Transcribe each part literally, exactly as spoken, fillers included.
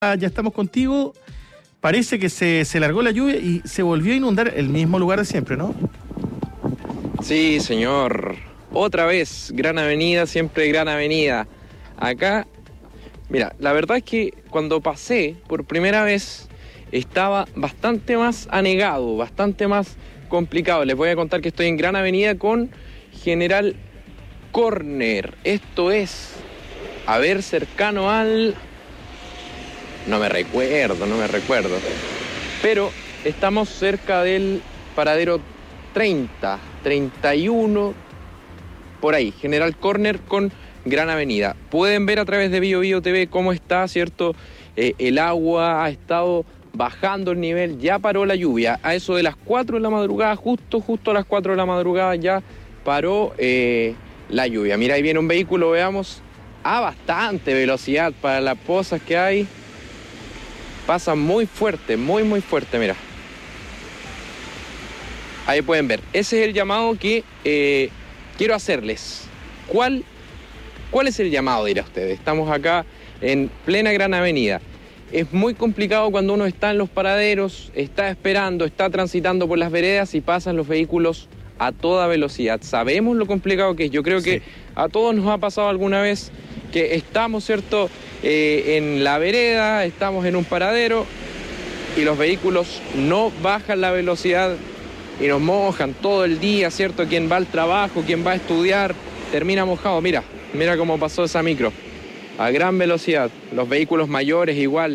Ya estamos contigo. Parece que se, se largó la lluvia y se volvió a inundar el mismo lugar de siempre, ¿no? Sí, señor. Otra vez, Gran Avenida, siempre Gran Avenida. Acá, mira, la verdad es que cuando pasé por primera vez estaba bastante más anegado, bastante más complicado. Les voy a contar que estoy en Gran Avenida con General Corner. Esto es, a ver, cercano al... No me recuerdo, no me recuerdo. Pero estamos cerca del paradero treinta, treinta y uno, por ahí. General Corner con Gran Avenida. Pueden ver a través de Bio Bio T V cómo está, ¿cierto? Eh, el agua ha estado bajando el nivel, ya paró la lluvia. A eso de las cuatro de la madrugada, justo, justo a las cuatro de la madrugada ya paró eh, la lluvia. Mira, ahí viene un vehículo, veamos, a bastante velocidad para las pozas que hay. Pasa muy fuerte, muy muy fuerte, mira. Ahí pueden ver. Ese es el llamado que eh, quiero hacerles. ¿Cuál, ¿Cuál es el llamado, dirá ustedes? Estamos acá en plena Gran Avenida. Es muy complicado cuando uno está en los paraderos, está esperando, está transitando por las veredas y pasan los vehículos a toda velocidad. Sabemos lo complicado que es. Yo creo que sí. A todos nos ha pasado alguna vez que estamos, ¿cierto?, eh, en la vereda, estamos en un paradero y los vehículos no bajan la velocidad y nos mojan todo el día, ¿cierto? Quien va al trabajo, quien va a estudiar, termina mojado. Mira, mira cómo pasó esa micro, a gran velocidad. Los vehículos mayores igual,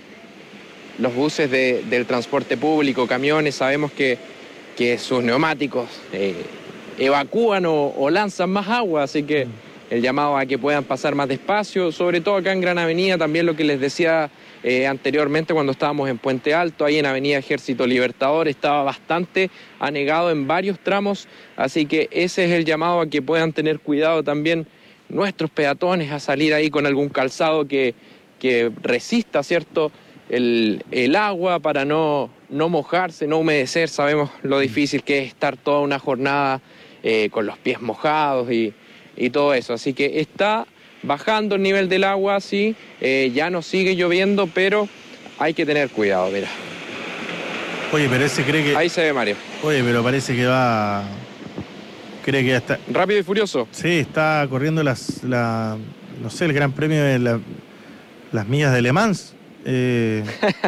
los buses de, del transporte público, camiones, sabemos que, que sus neumáticos eh, evacúan o, o lanzan más agua, así que el llamado a que puedan pasar más despacio, sobre todo acá en Gran Avenida, también lo que les decía eh, anteriormente cuando estábamos en Puente Alto, ahí en Avenida Ejército Libertador, estaba bastante anegado en varios tramos, así que ese es el llamado a que puedan tener cuidado también nuestros peatones, a salir ahí con algún calzado que, que resista, ¿cierto?, el, el agua para no, no mojarse, no humedecer. Sabemos lo difícil que es estar toda una jornada eh, con los pies mojados y... y todo eso, así que está bajando el nivel del agua, sí, eh, ya no sigue lloviendo, pero hay que tener cuidado, mira. Oye, pero ese cree que... Ahí se ve Mario. Oye, pero parece que va... Cree que ya está... Rápido y Furioso. Sí, está corriendo las... La... No sé, el Gran Premio de la... las millas de Le Mans. Eh...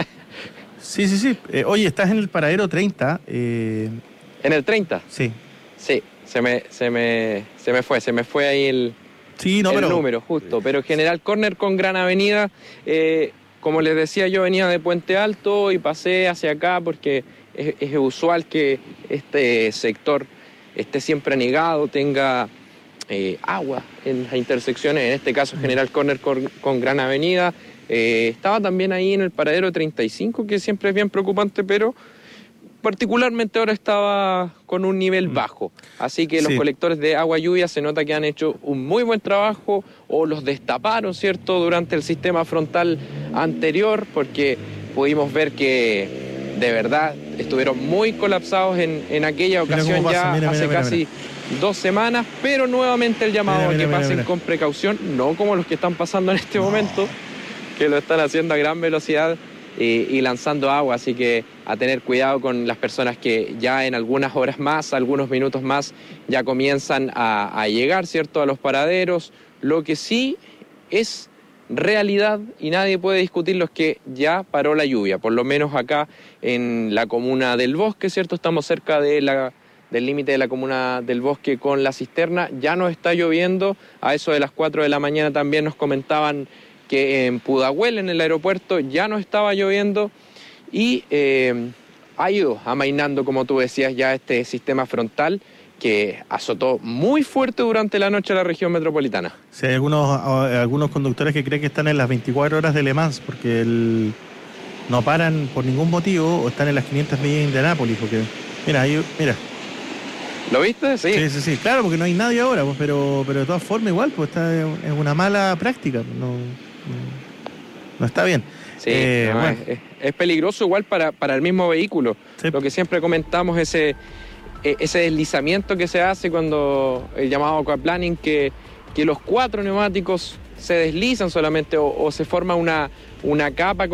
sí, sí, sí. Eh, oye, estás en el paradero treinta. Eh... ¿En el treinta? Sí. Sí. Se me, se me, se me fue, se me fue ahí el, sí, no, el pero... número, justo. Pero General Corner con Gran Avenida, eh, como les decía, yo venía de Puente Alto y pasé hacia acá porque es, es usual que este sector esté siempre anegado, tenga eh, agua en las intersecciones, en este caso General Corner con, con Gran Avenida. Eh, estaba también ahí en el paradero treinta y cinco, que siempre es bien preocupante, pero... particularmente ahora estaba con un nivel bajo, así que los sí. colectores de agua lluvia se nota que han hecho un muy buen trabajo o los destaparon, ¿cierto?, durante el sistema frontal anterior, porque pudimos ver que de verdad estuvieron muy colapsados en, en aquella ocasión ya mira, hace mira, mira, casi mira. dos semanas, pero nuevamente el llamado mira, mira, a que mira, pasen mira. con precaución, no como los que están pasando en este no. momento, que lo están haciendo a gran velocidad y, y lanzando agua, así que a tener cuidado con las personas que ya en algunas horas más, algunos minutos más, ya comienzan a, a llegar, ¿cierto?, a los paraderos. Lo que sí es realidad y nadie puede discutirlo es que ya paró la lluvia, por lo menos acá en la comuna del Bosque, ¿cierto? Estamos cerca de la, del límite de la comuna del Bosque con La Cisterna, ya no está lloviendo. A eso de las cuatro de la mañana también nos comentaban que en Pudahuel, en el aeropuerto, ya no estaba lloviendo. Y eh, ha ido amainando, como tú decías, ya este sistema frontal que azotó muy fuerte durante la noche a la región metropolitana. Sí, hay algunos, algunos conductores que creen que están en las veinticuatro horas de Le Mans, porque el, no paran por ningún motivo, o están en las quinientas millas de Indianápolis, porque, mira, ahí, mira. ¿Lo viste? Sí. Sí, sí, sí, claro, porque no hay nadie ahora, pues, pero, pero de todas formas igual, pues está en una mala práctica, no, no, no está bien. Sí, eh, no, bueno. es, es peligroso igual para, para el mismo vehículo. Sí. Lo que siempre comentamos, ese, ese deslizamiento que se hace cuando el llamado aquaplaning, que, que los cuatro neumáticos se deslizan solamente o, o se forma una, una capa con